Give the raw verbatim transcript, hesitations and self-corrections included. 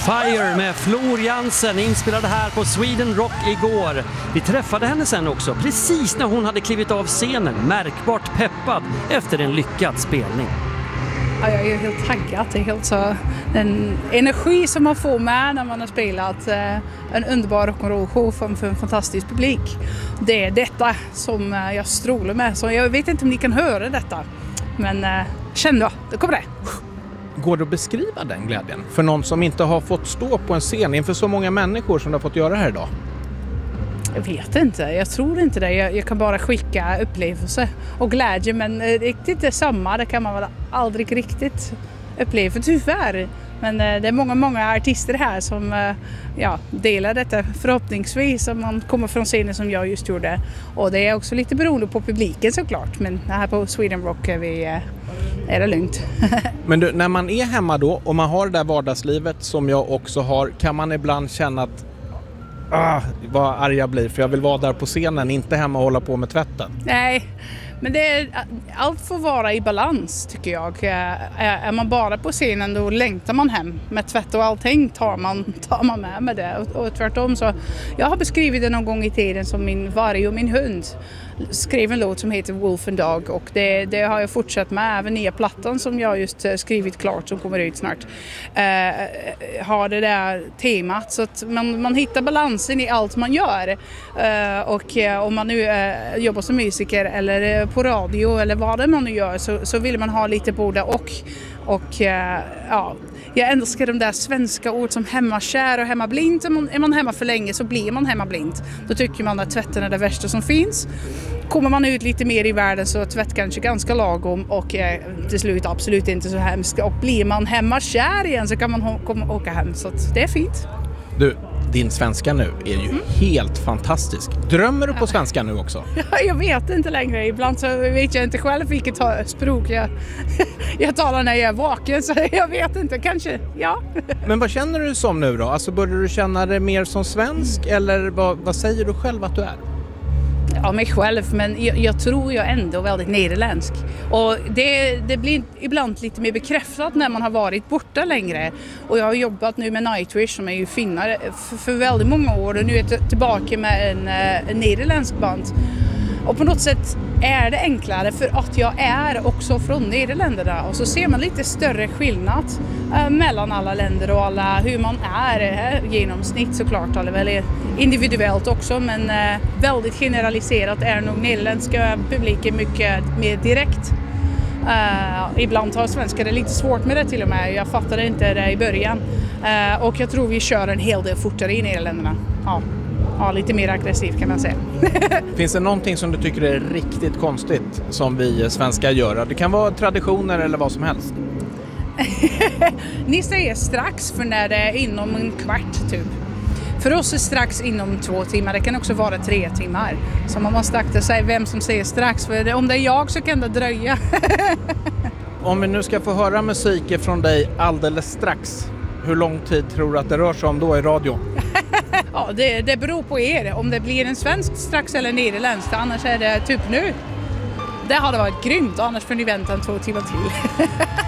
Fire med Flor Jansen, inspelade här på Sweden Rock igår. Vi träffade henne sen också, precis när hon hade klivit av scenen, märkbart peppad efter en lyckad spelning. Ja, jag är helt taggad. Det är helt så den energi som man får med när man har spelat eh, en underbar rock'n'roll-show för, för en fantastisk publik. Det är detta som eh, jag strålar med. Så jag vet inte om ni kan höra detta, men eh, känn då, det kommer det. Går det att beskriva den glädjen för någon som inte har fått stå på en scen inför så många människor som du har fått göra här idag? Jag vet inte, jag tror inte det. Jag, jag kan bara skicka upplevelse och glädje, men eh, riktigt detsamma, det kan man väl aldrig riktigt uppleva, tyvärr. Men eh, det är många, många artister här som eh, ja, delar detta förhoppningsvis, om man kommer från scenen som jag just gjorde. Och det är också lite beroende på publiken såklart, men här på Sweden Rock är, vi, eh, är det lugnt. Men du, när man är hemma då och man har det där vardagslivet som jag också har, kan man ibland känna att ah, vad arg jag blir för jag vill vara där på scenen, inte hemma och hålla på med tvätten? Nej, men det är, allt får vara i balans tycker jag. Är man bara på scenen då längtar man hem. Med tvätt och allting tar man, tar man med med det. Och, och tvärtom så, jag har beskrivit det någon gång i tiden som min varg och min hund skrev en låt som heter Wolf and Dog, och det, det har jag fortsatt med. Även nya plattan som jag just skrivit klart, som kommer ut snart, eh, har det där temat, så att man, man hittar balansen i allt man gör. Eh, och eh, om man nu eh, jobbar som musiker eller på radio eller vad det man nu gör, så, så vill man ha lite både och. Och eh, ja, jag älskar de där svenska ord som hemmakär och hemmablind. Är man, är man hemma för länge så blir man hemmablind. Då tycker man att tvätten är det värsta som finns. Kommer man ut lite mer i världen så är tvätt kanske ganska lagom och eh, till slut absolut inte så hemskt. Och blir man hemmakär igen så kan man ho- komma, åka hem, så att det är fint. Du, din svenska nu är ju mm. helt fantastisk. Drömmer du på svenska nu också? Ja, jag vet inte längre. Ibland så vet jag inte själv vilket språk jag, jag talar när jag är vaken. Så jag vet inte, kanske, ja. Men vad känner du som nu då? Alltså börjar du känna det mer som svensk eller vad, vad säger du själv att du är? Ja, mig själv, men jag, jag tror jag ändå väldigt nederländsk. Och det, det blir ibland lite mer bekräftat när man har varit borta längre. Och jag har jobbat nu med Nightwish som är ju finnare för, för väldigt många år, och nu är jag tillbaka med en, en nederländsk band. Och på något sätt är det enklare för att jag är också från Nederländerna, och så ser man lite större skillnad eh, mellan alla länder och alla hur man är eh, genomsnitt såklart, eller väl individuellt också, men eh, väldigt generaliserat är nog nederländska publiken mycket mer direkt. Uh, ibland har svenskar det lite svårt med det till och med. Jag fattade inte det i början. Uh, och jag tror vi kör en hel del fortare i Nederländerna. Ja. Ja, lite mer aggressiv kan man säga. Finns det någonting som du tycker är riktigt konstigt som vi svenskar gör? Det kan vara traditioner eller vad som helst. Ni säger strax, för när det är inom en kvart typ. För oss är strax inom två timmar. Det kan också vara tre timmar. Så man måste akta sig vem som säger strax. För om det är jag så kan det dröja. Om vi nu ska få höra musik från dig alldeles strax, hur lång tid tror du att det rör sig om då i radio? Ja, det, det beror på er. Om det blir en svensk strax eller nederländsk. Annars är det typ nu. Det hade varit grymt. Annars får ni vänta en två timmar till.